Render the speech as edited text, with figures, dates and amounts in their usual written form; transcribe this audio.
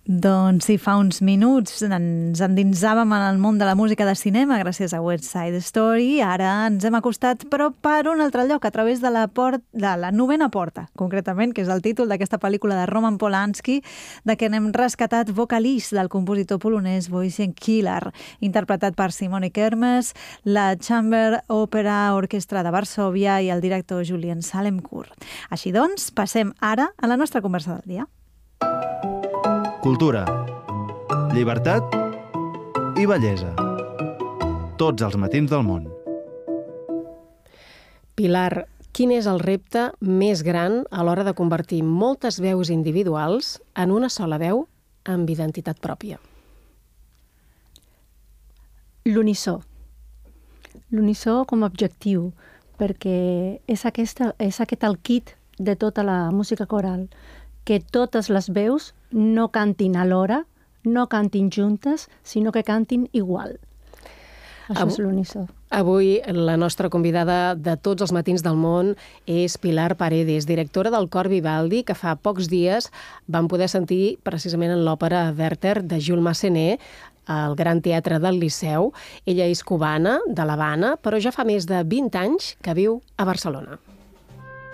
Doncs si fa uns minuts ens endinsàvem en el món de la música de cinema gràcies a West Side Story, ara ens hem acostat però per un altre lloc, a través de la novena porta, concretament, que és el títol d'aquesta pel·lícula de Roman Polanski, de què n'hem rescatat Vocalist, del compositor polonès Wojciech Kilar, interpretat per Simone Kermes, la Chamber Opera Orquestra de Varsòvia i el director Julien Salemcourt. Així doncs, passem ara a la nostra conversa del dia. Cultura, llibertat i bellesa. Tots els matins del món. Pilar, quin és el repte més gran a l'hora de convertir moltes veus individuals en una sola veu amb identitat pròpia? L'unisó. L'unisó com a objectiu, perquè és aquest el kit de tota la música coral, que totes les veus no cantin alhora, no cantin juntes, sinó que cantin igual. Això és l'unisó. Avui la nostra convidada de tots els matins del món és Pilar Paredes, directora del Cor Vivaldi, que fa pocs dies vam poder sentir precisament en l'òpera Werther de Jules Massenet, al Gran Teatre del Liceu. Ella és cubana, de l'Havana, però ja fa més de 20 anys que viu a Barcelona.